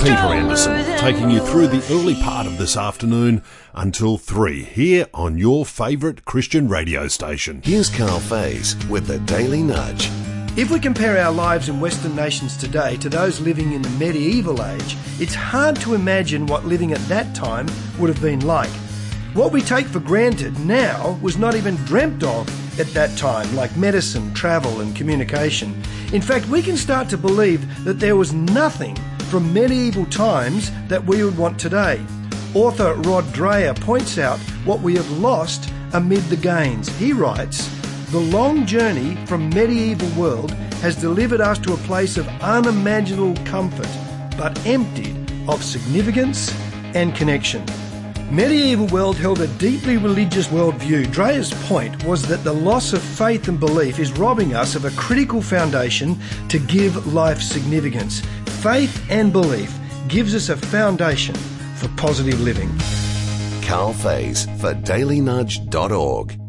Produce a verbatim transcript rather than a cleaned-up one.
Peter Anderson, taking you through the early part of this afternoon until three, here on your favourite Christian radio station. Here's Carl Faze with the Daily Nudge. If we compare our lives in Western nations today to those living in the medieval age, it's hard to imagine what living at that time would have been like. What we take for granted now was not even dreamt of at that time, like medicine, travel and communication. In fact, we can start to believe that there was nothing from medieval times that we would want today. Author Rod Dreher points out what we have lost amid the gains. He writes, "The long journey from medieval world has delivered us to a place of unimaginable comfort, but emptied of significance and connection." Medieval world held a deeply religious worldview. Dreher's point was that the loss of faith and belief is robbing us of a critical foundation to give life significance. Faith and belief gives us a foundation for positive living. Carl Faze for daily nudge dot org.